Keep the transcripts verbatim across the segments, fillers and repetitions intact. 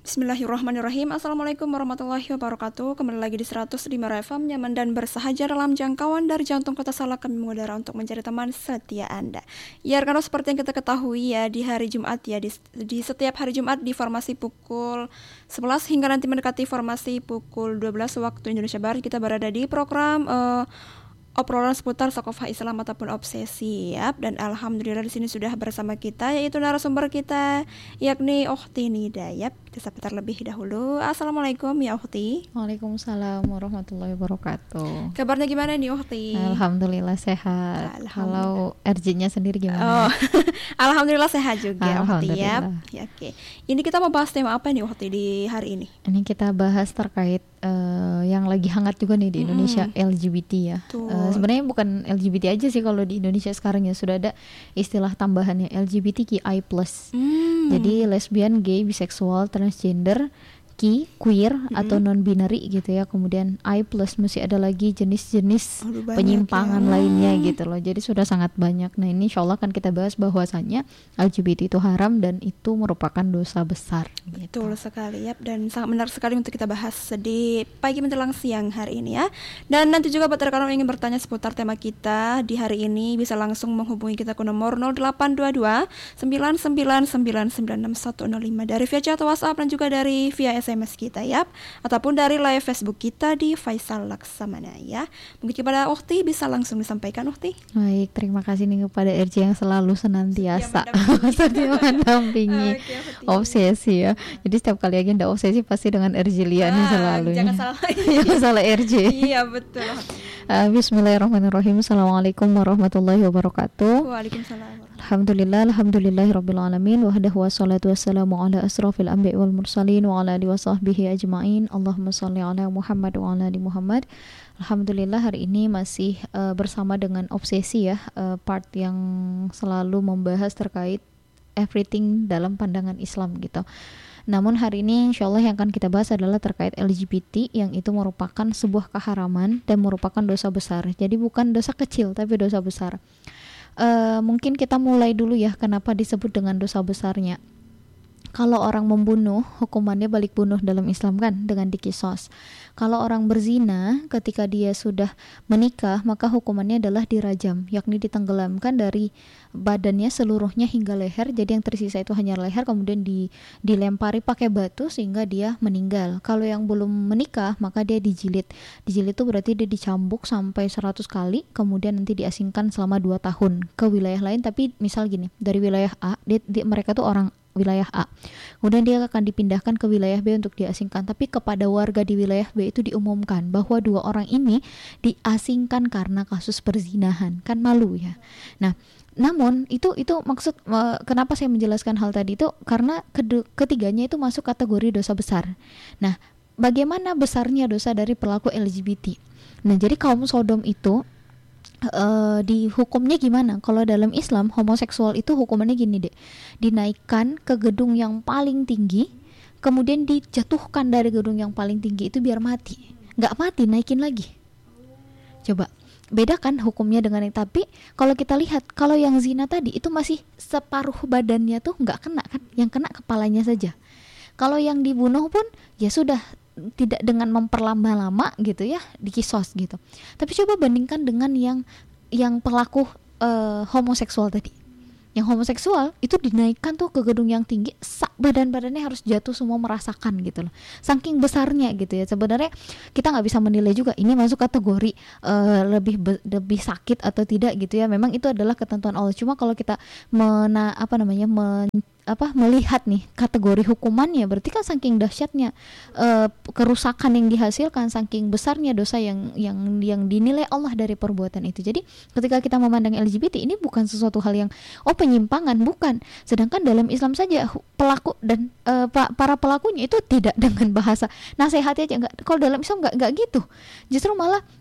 Bismillahirrahmanirrahim. Assalamualaikum warahmatullahi wabarakatuh. Kembali lagi di seratus lima R F M, nyaman dan bersahaja dalam jangkauan dari jantung kota Salak, kami mengudara untuk mencari teman setia Anda. Ya, karena seperti yang kita ketahui ya, di hari Jumat ya, di, di setiap hari Jumat di formasi pukul sebelas hingga nanti mendekati formasi pukul dua belas waktu Indonesia Barat, kita berada di program uh, obrolan seputar Thaqafah Islam ataupun obsesi ya. Dan alhamdulillah di sini sudah bersama kita yaitu narasumber kita yakni Ukhti Nida ya. Kita sapa terlebih dahulu. Assalamualaikum ya Ukhti. Waalaikumsalam warahmatullahi wabarakatuh. Kabarnya gimana nih Ukhti? Alhamdulillah sehat. Kalau R J-nya sendiri gimana? Oh, alhamdulillah sehat juga Ukhti ya. Ya, oke. Ini kita mau bahas tema apa nih Ukhti di hari ini? Ini kita bahas terkait uh, yang lagi hangat juga nih di Indonesia, hmm. L G B T ya. Uh, sebenarnya bukan L G B T aja sih kalau di Indonesia sekarang ya, sudah ada istilah tambahannya L G B T Q I plus. Hmm. Jadi lesbian, gay, biseksual, transgender, Q, queer mm-hmm. atau non-binary gitu ya. Kemudian I plus masih ada lagi jenis-jenis oh, penyimpangan ya. lainnya gitu loh. Jadi sudah sangat banyak. Nah ini insya Allah kan kita bahas bahwasannya L G B T itu haram dan itu merupakan dosa besar. Betul gitu. sekali ya. Dan sangat menarik sekali untuk kita bahas di pagi menjelang siang hari ini ya. Dan nanti juga buat rekan yang ingin bertanya seputar tema kita di hari ini bisa langsung menghubungi kita ke nomor nol delapan dua dua sembilan sembilan sembilan sembilan enam satu nol lima dari via chat WhatsApp dan juga dari via S M S kita ya, ataupun dari live Facebook kita di Faisal Laksamana ya. Mungkin kepada Ukhti bisa langsung disampaikan Ukhti. Baik, terima kasih nih kepada R J yang selalu senantiasa setia mendampingi okay, obsesi ya. Jadi setiap kali agenda obsesi pasti dengan R J Lia nih selalu. Jangan salah Jangan salah R J. Iya betul. Uh, Bismillahirrahmanirrahim. Assalamualaikum warahmatullahi wabarakatuh. Waalaikumsalam. Alhamdulillah, alhamdulillahirabbil alamin, wahdahu wassalatu wassalamu ala asrafil anbiya'i wal mursalin wa ala alihi wasahbihi ajma'in. Allahumma shalli ala Muhammad wa ala ali Muhammad. Alhamdulillah hari ini masih uh, bersama dengan obsesi ya, uh, part yang selalu membahas terkait everything dalam pandangan Islam gitu. Namun hari ini insyaallah yang akan kita bahas adalah terkait L G B T yang itu merupakan sebuah keharaman dan merupakan dosa besar. Jadi bukan dosa kecil tapi dosa besar. Uh, mungkin kita mulai dulu ya, kenapa disebut dengan dosa besarnya. Kalau orang membunuh, hukumannya balik bunuh dalam Islam kan, dengan dikisos. Kalau orang berzina, ketika dia sudah menikah, maka hukumannya adalah dirajam, yakni ditenggelamkan dari badannya seluruhnya hingga leher. Jadi yang tersisa itu hanya leher, kemudian di, dilempari pakai batu sehingga dia meninggal. Kalau yang belum menikah, maka dia dijilid. Dijilid itu berarti dia dicambuk sampai seratus kali, kemudian nanti diasingkan selama dua tahun ke wilayah lain. Tapi misal gini, dari wilayah A, dia, dia, mereka tuh orang wilayah A, kemudian dia akan dipindahkan ke wilayah B untuk diasingkan. Tapi kepada warga di wilayah B itu diumumkan bahwa dua orang ini diasingkan karena kasus perzinahan, kan malu ya. Nah, namun itu itu maksud uh, kenapa saya menjelaskan hal tadi itu karena kedu- ketiganya itu masuk kategori dosa besar. Nah, bagaimana besarnya dosa dari pelaku L G B T? Nah, jadi kaum Sodom itu Uh, dihukumnya gimana? Kalau dalam Islam homoseksual itu hukumannya gini deh, dinaikkan ke gedung yang paling tinggi, kemudian dijatuhkan dari gedung yang paling tinggi itu biar mati. Nggak mati, naikin lagi. Coba bedakan hukumnya dengan yang, tapi kalau kita lihat kalau yang zina tadi itu masih separuh badannya tuh nggak kena kan, yang kena kepalanya saja. Kalau yang dibunuh pun ya sudah tidak dengan memperlama-lama gitu ya, dikisos gitu. Tapi coba bandingkan dengan yang yang pelaku uh, homoseksual tadi. Yang homoseksual itu dinaikkan tuh ke gedung yang tinggi, sak badan-badannya harus jatuh semua merasakan gitu loh. Saking besarnya gitu ya. Sebenarnya kita nggak bisa menilai juga ini masuk kategori uh, lebih be- lebih sakit atau tidak gitu ya. Memang itu adalah ketentuan Allah. Cuma kalau kita mena apa namanya men apa melihat nih kategori hukumannya, berarti kan saking dahsyatnya uh, kerusakan yang dihasilkan, saking besarnya dosa yang yang yang dinilai Allah dari perbuatan itu. Jadi ketika kita memandang L G B T ini bukan sesuatu hal yang oh penyimpangan, bukan. Sedangkan dalam Islam saja pelaku dan uh, para pelakunya itu tidak dengan bahasa nasihatnya aja enggak. Kalau dalam Islam enggak enggak gitu. Justru malah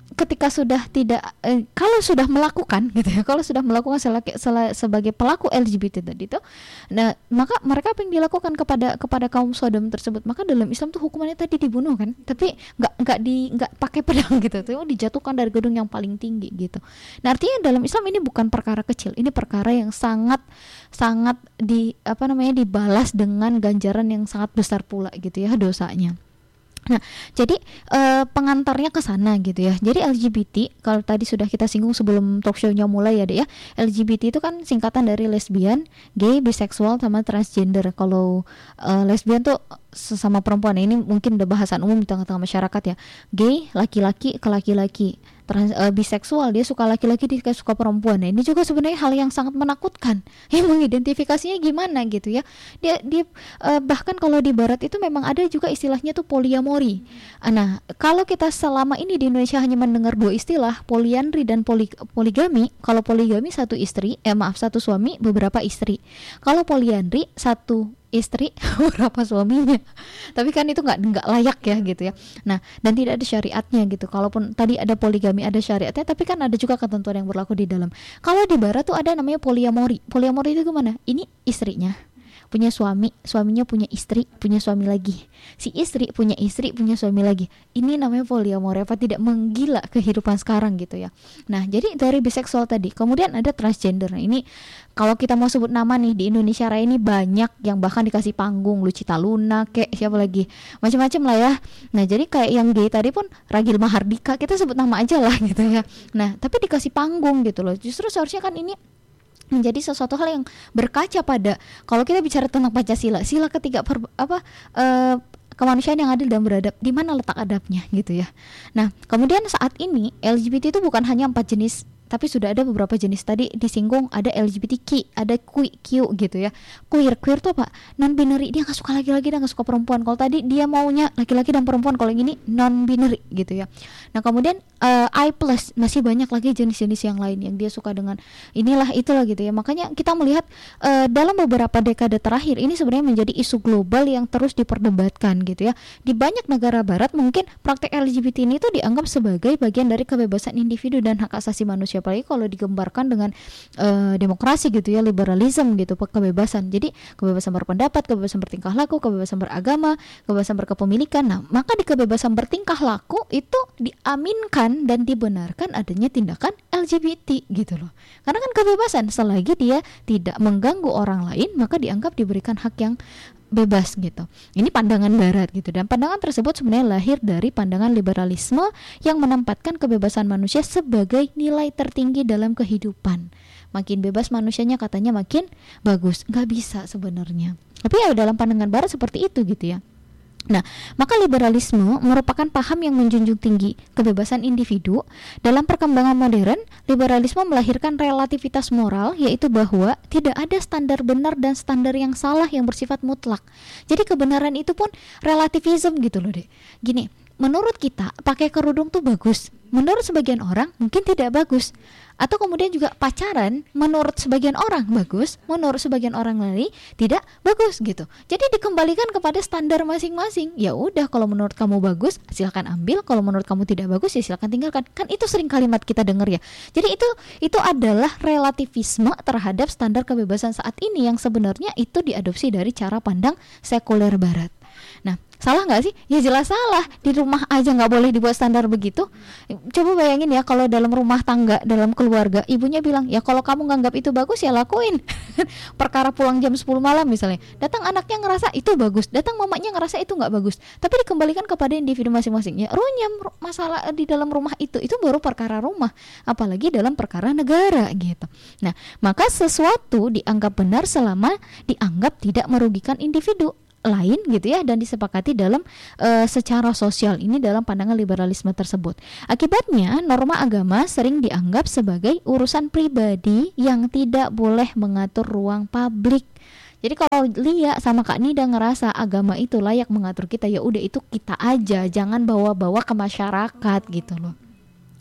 ketika sudah tidak eh, kalau sudah melakukan gitu ya, kalau sudah melakukan selaki, sel, sebagai pelaku L G B T tadi itu, nah maka mereka apa yang dilakukan kepada kepada kaum Sodom tersebut, maka dalam Islam tuh hukumannya tadi dibunuh kan, tapi nggak nggak di nggak pakai pedang gitu, tuh dijatuhkan dari gedung yang paling tinggi gitu. Nah artinya dalam Islam ini bukan perkara kecil, ini perkara yang sangat sangat di apa namanya dibalas dengan ganjaran yang sangat besar pula gitu ya dosanya. Nah, jadi eh, pengantarnya ke sana gitu ya. Jadi L G B T kalau tadi sudah kita singgung sebelum talk show-nya mulai ya deh ya. L G B T itu kan singkatan dari lesbian, gay, biseksual sama transgender. Kalau eh, lesbian tuh sesama perempuan. Ini mungkin udah bahasan umum di tengah-tengah masyarakat ya. Gay, laki-laki ke laki-laki. Trans, uh, biseksual, dia suka laki-laki, dia suka perempuan. Nah, ini juga sebenarnya hal yang sangat menakutkan. Ya, mengidentifikasinya gimana gitu ya. Dia dia uh, bahkan kalau di barat itu memang ada juga istilahnya tuh poliamori. Nah, kalau kita selama ini di Indonesia hanya mendengar dua istilah, poliandri dan poli, poligami. Kalau poligami satu istri, eh maaf satu suami, beberapa istri. Kalau poliandri satu istri berapa suaminya, tapi kan itu nggak nggak layak ya gitu ya. Nah, dan tidak ada syariatnya gitu. Kalaupun tadi ada poligami ada syariatnya, tapi kan ada juga ketentuan yang berlaku di dalam. Kalau di barat tuh ada namanya poliamori. Poliamori itu gimana? Ini istrinya punya suami, suaminya punya istri, punya suami lagi. Si istri punya istri, punya suami lagi. Ini namanya poliamori. Apa tidak menggila kehidupan sekarang gitu ya. Nah, jadi dari biseksual tadi, kemudian ada transgender. Nah, ini kalau kita mau sebut nama nih di Indonesia Raya ini banyak yang bahkan dikasih panggung, Lucita Luna, kayak siapa lagi, macam-macam lah ya. Nah, jadi kayak yang gay tadi pun Ragil Mahardika, kita sebut nama aja lah gitu ya. Nah, tapi dikasih panggung gitu loh. Justru seharusnya kan ini menjadi sesuatu hal yang berkaca pada kalau kita bicara tentang Pancasila, sila ketiga per, apa uh, kemanusiaan yang adil dan beradab, di mana letak adabnya gitu ya. Nah, kemudian saat ini L G B T itu bukan hanya empat jenis, tapi sudah ada beberapa jenis. Tadi disinggung ada L G B T Q, ada Q, Q gitu ya. Queer, queer itu apa? Non-binary, dia nggak suka laki-laki, dia nggak suka perempuan. Kalau tadi dia maunya laki-laki dan perempuan, kalau yang ini non-binary gitu ya. Nah, kemudian uh, I plus, masih banyak lagi jenis-jenis yang lain yang dia suka dengan inilah itulah gitu ya. Makanya kita melihat uh, dalam beberapa dekade terakhir ini sebenarnya menjadi isu global yang terus diperdebatkan gitu ya. Di banyak negara barat mungkin praktek L G B T ini itu dianggap sebagai bagian dari kebebasan individu dan hak asasi manusia, apalagi kalau digambarkan dengan uh, demokrasi gitu ya, liberalisme gitu, kebebasan. Jadi kebebasan berpendapat, kebebasan bertingkah laku, kebebasan beragama, kebebasan berkepemilikan. Nah, maka di kebebasan bertingkah laku itu diaminkan dan dibenarkan adanya tindakan L G B T gitu loh. Karena kan kebebasan, selagi dia tidak mengganggu orang lain, maka dianggap diberikan hak yang bebas gitu. Ini pandangan barat gitu, dan pandangan tersebut sebenarnya lahir dari pandangan liberalisme yang menempatkan kebebasan manusia sebagai nilai tertinggi dalam kehidupan. Makin bebas manusianya katanya makin bagus. Nggak bisa sebenarnya. Tapi ya dalam pandangan barat seperti itu gitu ya. Nah, maka liberalisme merupakan paham yang menjunjung tinggi kebebasan individu. Dalam perkembangan modern, liberalisme melahirkan relativitas moral, yaitu bahwa tidak ada standar benar dan standar yang salah yang bersifat mutlak. Jadi kebenaran itu pun relativism gitu loh deh. Gini, menurut kita pakai kerudung tuh bagus, menurut sebagian orang mungkin tidak bagus. Atau kemudian juga pacaran menurut sebagian orang bagus, menurut sebagian orang lain tidak bagus gitu. Jadi dikembalikan kepada standar masing-masing. Ya udah, kalau menurut kamu bagus silakan ambil, kalau menurut kamu tidak bagus ya silakan tinggalkan. Kan itu sering kalimat kita dengar ya. Jadi itu itu adalah relativisme terhadap standar kebebasan saat ini yang sebenarnya itu diadopsi dari cara pandang sekuler barat. Nah, salah nggak sih? Ya jelas salah. Di rumah aja nggak boleh dibuat standar begitu. Coba bayangin ya, kalau dalam rumah tangga, dalam keluarga, ibunya bilang, ya kalau kamu nganggap itu bagus ya lakuin. Perkara pulang jam sepuluh malam misalnya, datang anaknya ngerasa itu bagus, datang mamanya ngerasa itu nggak bagus, tapi dikembalikan kepada individu masing-masing. Ya runyam masalah di dalam rumah itu, itu baru perkara rumah, apalagi dalam perkara negara gitu. Nah, maka sesuatu dianggap benar selama dianggap tidak merugikan individu lain gitu ya, dan disepakati dalam e, secara sosial. Ini dalam pandangan liberalisme tersebut. Akibatnya norma agama sering dianggap sebagai urusan pribadi yang tidak boleh mengatur ruang publik. Jadi kalau Lia sama Kak Nida ngerasa agama itu layak mengatur kita, ya udah itu kita aja, jangan bawa-bawa ke masyarakat gitu loh.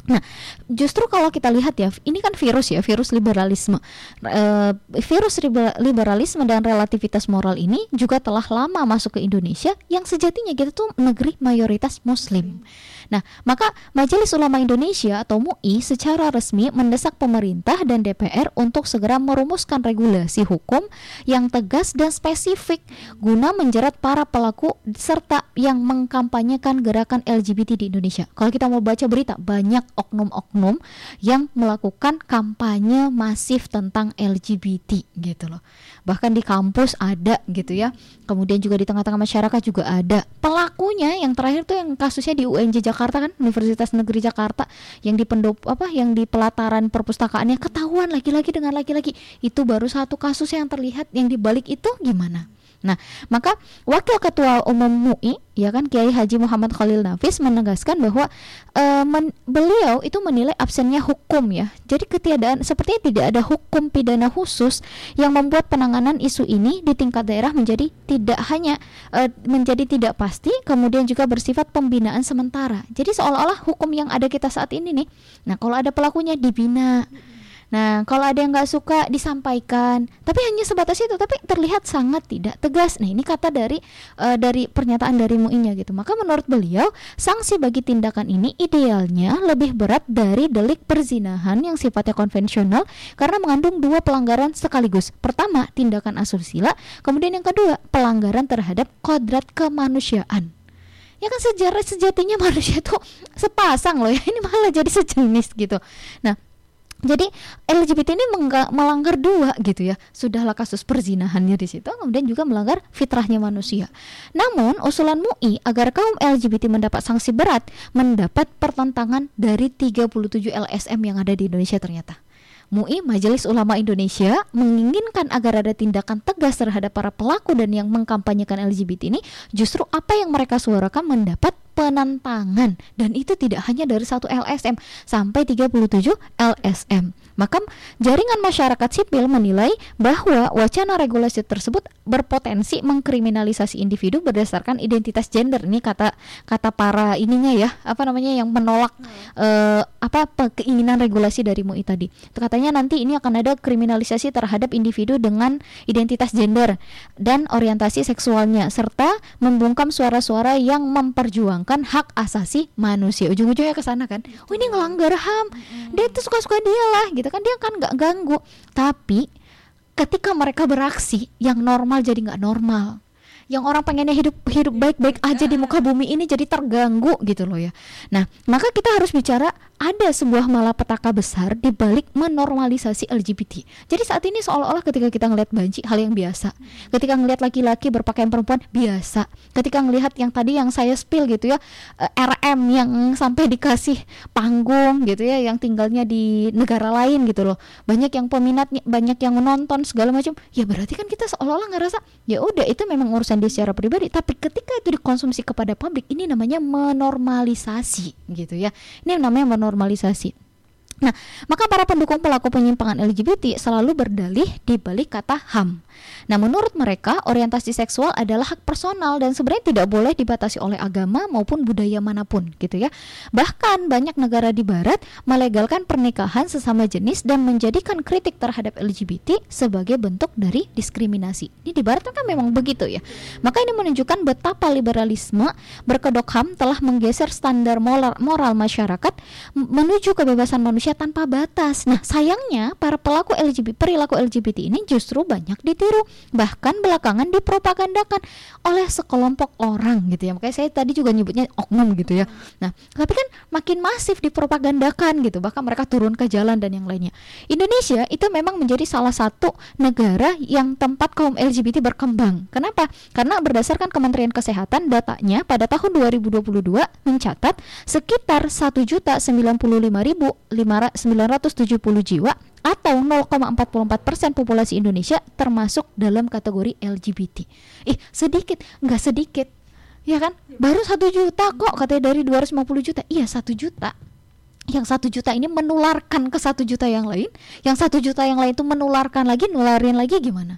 Nah, justru kalau kita lihat ya, ini kan virus ya, virus liberalisme. E, virus liberalisme dan relativitas moral ini juga telah lama masuk ke Indonesia yang sejatinya kita tuh negeri mayoritas Muslim. Nah, maka Majelis Ulama Indonesia atau M U I secara resmi mendesak pemerintah dan D P R untuk segera merumuskan regulasi hukum yang tegas dan spesifik guna menjerat para pelaku serta yang mengkampanyekan gerakan L G B T di Indonesia. Kalau kita mau baca berita, banyak oknum-oknum yang melakukan kampanye masif tentang L G B T gitu loh. Bahkan di kampus ada gitu ya. Kemudian juga di tengah-tengah masyarakat juga ada. Pelakunya yang terakhir tuh yang kasusnya di U N J Jakarta kan, Universitas Negeri Jakarta, yang di pendop apa yang di pelataran perpustakaannya ketahuan laki-laki dengan laki-laki. Itu baru satu kasus yang terlihat, yang dibalik itu gimana? Nah, maka Wakil Ketua Umum M U I, ya kan, Kiai Haji Muhammad Khalil Nafis menegaskan bahwa e, men, beliau itu menilai absennya hukum ya. Jadi ketiadaan sepertinya tidak ada hukum pidana khusus yang membuat penanganan isu ini di tingkat daerah menjadi tidak hanya e, menjadi tidak pasti, kemudian juga bersifat pembinaan sementara. Jadi seolah-olah hukum yang ada kita saat ini nih. Nah, kalau ada pelakunya dibina. Nah, kalau ada yang nggak suka disampaikan, tapi hanya sebatas itu, tapi terlihat sangat tidak tegas. Nah, ini kata dari uh, dari pernyataan dari M U I-nya gitu. Maka menurut beliau, sanksi bagi tindakan ini idealnya lebih berat dari delik perzinahan yang sifatnya konvensional karena mengandung dua pelanggaran sekaligus. Pertama, tindakan asusila, kemudian yang kedua, pelanggaran terhadap kodrat kemanusiaan. Ya kan sejarah sejatinya manusia tuh sepasang loh ya, ini malah jadi sejenis gitu. Nah, jadi L G B T ini mengga- melanggar dua gitu ya. Sudahlah kasus perzinahannya di situ, kemudian juga melanggar fitrahnya manusia. Namun usulan M U I agar kaum L G B T mendapat sanksi berat mendapat pertentangan dari tiga puluh tujuh L S M yang ada di Indonesia ternyata. M U I, Majelis Ulama Indonesia, menginginkan agar ada tindakan tegas terhadap para pelaku dan yang mengkampanyekan L G B T ini. Justru apa yang mereka suarakan mendapat penentangan, dan itu tidak hanya dari satu L S M sampai tiga puluh tujuh L S M. Maka jaringan masyarakat sipil menilai bahwa wacana regulasi tersebut berpotensi mengkriminalisasi individu berdasarkan identitas gender. Ini kata kata para ininya ya, apa namanya, yang menolak hmm. uh, apa keinginan regulasi dari M U I tadi. Katanya nanti ini akan ada kriminalisasi terhadap individu dengan identitas gender dan orientasi seksualnya, serta membungkam suara-suara yang memperjuangkan hak asasi manusia. Ujung-ujungnya ke sana kan. Oh, ini ngelanggar H A M. Dia itu suka-suka dia lah gitu kan, dia kan nggak ganggu. Tapi ketika mereka beraksi, yang normal jadi nggak normal, yang orang pengennya hidup hidup baik-baik aja di muka bumi ini jadi terganggu gitu loh ya. Nah, maka kita harus bicara ada sebuah malapetaka besar di balik menormalisasi L G B T. Jadi saat ini seolah-olah ketika kita ngelihat banci hal yang biasa, ketika ngelihat laki-laki berpakaian perempuan biasa, ketika ngelihat yang tadi yang saya spill gitu ya, R M yang sampai dikasih panggung gitu ya, yang tinggalnya di negara lain gitu loh, banyak yang peminatnya, banyak yang menonton segala macam, ya berarti kan kita seolah-olah ngerasa ya udah itu memang urusan dia secara pribadi. Tapi ketika itu dikonsumsi kepada publik, ini namanya menormalisasi gitu ya, ini namanya menormalisasi. normalisasi. Nah, maka para pendukung pelaku penyimpangan L G B T selalu berdalih di balik kata H A M. Nah, menurut mereka orientasi seksual adalah hak personal dan sebenarnya tidak boleh dibatasi oleh agama maupun budaya manapun gitu ya. Bahkan banyak negara di barat melegalkan pernikahan sesama jenis dan menjadikan kritik terhadap L G B T sebagai bentuk dari diskriminasi. Ini di barat kan memang begitu ya. Maka ini menunjukkan betapa liberalisme berkedok H A M telah menggeser standar moral, moral masyarakat menuju kebebasan manusia tanpa batas. Nah, sayangnya para pelaku L G B T, perilaku L G B T ini justru banyak ditiru, bahkan belakangan dipropagandakan oleh sekelompok orang gitu ya. Makanya saya tadi juga nyebutnya oknum gitu ya. Nah, tapi kan makin masif dipropagandakan gitu, bahkan mereka turun ke jalan dan yang lainnya. Indonesia itu memang menjadi salah satu negara yang tempat kaum L G B T berkembang. Kenapa? Karena berdasarkan Kementerian Kesehatan, datanya pada tahun dua ribu dua puluh dua mencatat sekitar satu juta sembilan puluh lima ribu sembilan ratus tujuh puluh jiwa atau nol koma empat puluh empat persen populasi Indonesia termasuk dalam kategori L G B T. Ih, sedikit, nggak sedikit, ya kan? Baru satu juta kok katanya dari dua ratus lima puluh juta. Iya, satu juta. Yang satu juta ini menularkan ke satu juta yang lain, yang satu juta yang lain itu menularkan lagi, nularin lagi gimana?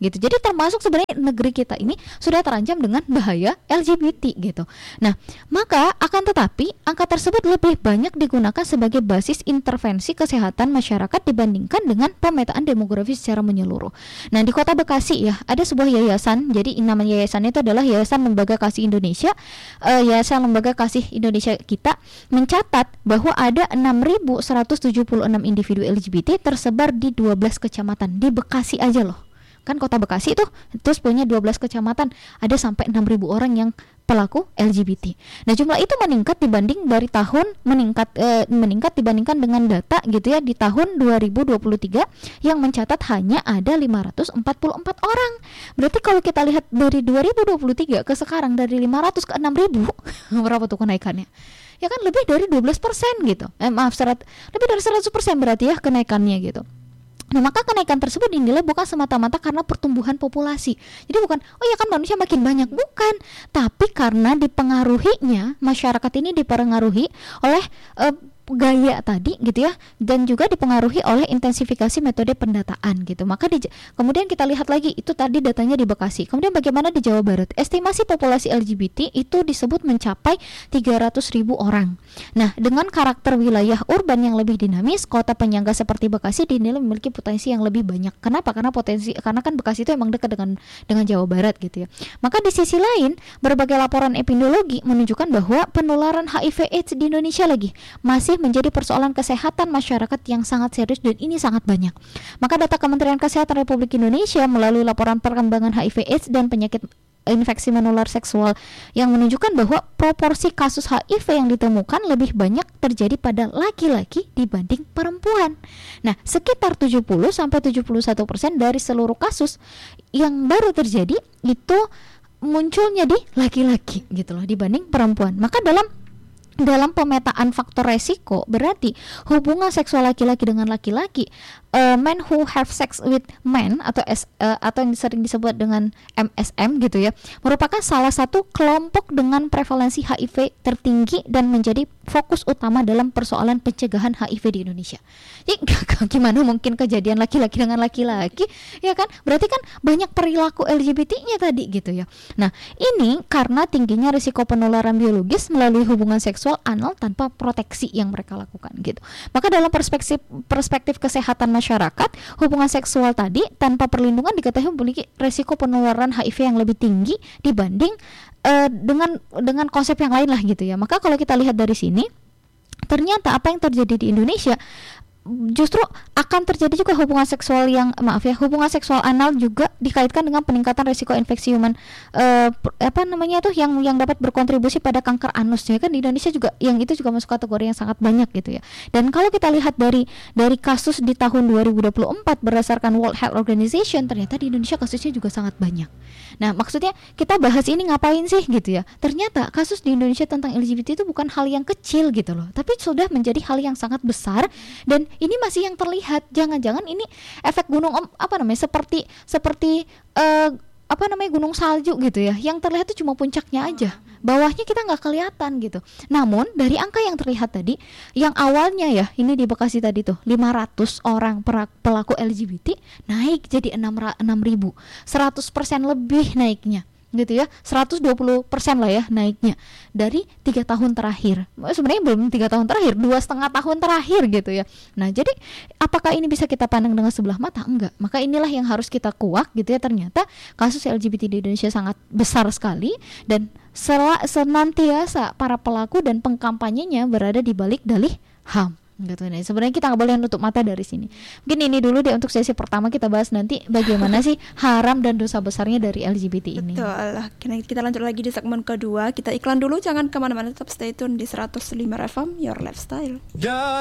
gitu. Jadi termasuk sebenarnya negeri kita ini sudah terancam dengan bahaya L G B T gitu. Nah, maka akan tetapi angka tersebut lebih banyak digunakan sebagai basis intervensi kesehatan masyarakat dibandingkan dengan pemetaan demografi secara menyeluruh. Nah, di Kota Bekasi ya, ada sebuah yayasan. Jadi nama yayasannya itu adalah Yayasan Lembaga Kasih Indonesia. Uh, Yayasan Lembaga Kasih Indonesia kita mencatat bahwa ada enam ribu seratus tujuh puluh enam individu L G B T tersebar di dua belas kecamatan di Bekasi aja loh. Kan Kota Bekasi itu terus punya dua belas kecamatan, ada sampai enam ribu orang yang pelaku L G B T. Nah, jumlah itu meningkat dibanding dari tahun meningkat eh, meningkat dibandingkan dengan data gitu ya di tahun dua ribu dua puluh tiga yang mencatat hanya ada lima ratus empat puluh empat orang. Berarti kalau kita lihat dari dua ribu dua puluh tiga ke sekarang dari lima ratus ke enam ribu, berapa tuh kenaikannya? Ya kan lebih dari dua belas persen gitu. Eh, maaf, serat, lebih dari seratus persen berarti ya kenaikannya gitu. Nah, maka kenaikan tersebut dinilai bukan semata-mata karena pertumbuhan populasi. Jadi bukan, oh ya kan manusia makin banyak, bukan. Tapi karena dipengaruhinya, masyarakat ini dipengaruhi oleh uh, gaya tadi gitu ya, dan juga dipengaruhi oleh intensifikasi metode pendataan gitu. Maka di, kemudian kita lihat lagi itu tadi datanya di Bekasi. Kemudian bagaimana di Jawa Barat? Estimasi populasi L G B T itu disebut mencapai tiga ratus ribu orang. Nah, dengan karakter wilayah urban yang lebih dinamis, kota penyangga seperti Bekasi dinilai memiliki potensi yang lebih banyak. Kenapa? Karena potensi karena kan Bekasi itu emang dekat dengan dengan Jawa Barat gitu ya. Maka di sisi lain, berbagai laporan epidemiologi menunjukkan bahwa penularan H I V AIDS di Indonesia lagi masih menjadi persoalan kesehatan masyarakat yang sangat serius dan ini sangat banyak. Maka data Kementerian Kesehatan Republik Indonesia melalui laporan perkembangan H I V AIDS dan penyakit infeksi menular seksual yang menunjukkan bahwa proporsi kasus H I V yang ditemukan lebih banyak terjadi pada laki-laki dibanding perempuan. Nah, sekitar tujuh puluh sampai tujuh puluh satu persen dari seluruh kasus yang baru terjadi itu munculnya di laki-laki gitu loh dibanding perempuan. Maka dalam dalam pemetaan faktor resiko berarti hubungan seksual laki-laki dengan laki-laki, uh, men who have sex with men atau S, uh, atau yang sering disebut dengan M S M gitu ya, merupakan salah satu kelompok dengan prevalensi H I V tertinggi dan menjadi fokus utama dalam persoalan pencegahan H I V di Indonesia. Jadi gimana mungkin kejadian laki-laki dengan laki-laki, ya kan? Berarti kan banyak perilaku L G B T-nya tadi gitu ya. Nah, ini karena tingginya risiko penularan biologis melalui hubungan seksual anal tanpa proteksi yang mereka lakukan gitu. Maka dalam perspektif perspektif kesehatan masyarakat, hubungan seksual tadi tanpa perlindungan diketahui memiliki risiko penularan H I V yang lebih tinggi dibanding uh, dengan dengan konsep yang lain lah gitu ya. Maka kalau kita lihat dari sini, ternyata apa yang terjadi di Indonesia justru akan terjadi juga hubungan seksual yang maaf ya hubungan seksual anal juga dikaitkan dengan peningkatan risiko infeksi human uh, apa namanya tuh yang yang dapat berkontribusi pada kanker anus ya kan di Indonesia juga yang itu juga masuk kategori yang sangat banyak gitu ya. Dan kalau kita lihat dari dari kasus di tahun dua ribu dua puluh empat berdasarkan World Health Organization, ternyata di Indonesia kasusnya juga sangat banyak. Nah, maksudnya kita bahas ini ngapain sih gitu ya. Ternyata kasus di Indonesia tentang L G B T itu bukan hal yang kecil gitu loh, tapi sudah menjadi hal yang sangat besar dan ini masih yang terlihat. Jangan-jangan ini efek gunung apa namanya seperti seperti uh, apa namanya gunung salju gitu ya. Yang terlihat itu cuma puncaknya aja, bawahnya kita nggak kelihatan gitu. Namun dari angka yang terlihat tadi, yang awalnya ya ini di Bekasi tadi tuh lima ratus orang pelaku L G B T naik jadi enam ribu, seratus persen lebih naiknya gitu ya, seratus dua puluh persen lah ya naiknya dari tiga tahun terakhir. Sebenarnya belum tiga tahun terakhir, dua setengah tahun terakhir gitu ya. Nah, jadi apakah ini bisa kita pandang dengan sebelah mata? Enggak. Maka inilah yang harus kita kuak gitu ya. Ternyata kasus L G B T di Indonesia sangat besar sekali dan sel- senantiasa para pelaku dan pengkampanyenya berada di balik dalih H A M. Gitu nih. Sebenarnya kita nggak boleh nutup mata dari sini. Mungkin ini dulu deh untuk sesi pertama, kita bahas nanti bagaimana sih haram dan dosa besarnya dari L G B T ini. Betul. Kita lanjut lagi di segmen kedua. Kita iklan dulu, jangan kemana-mana, tetap stay tune di seratus lima F M Your Lifestyle.